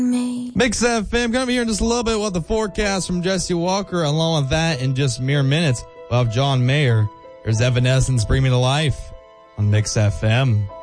Mix FM, gonna be here in just a little bit with the forecast from Jesse Walker. Along with that, in just mere minutes, we'll have John Mayer. There's Evanescence, Bring Me to Life on Mix FM.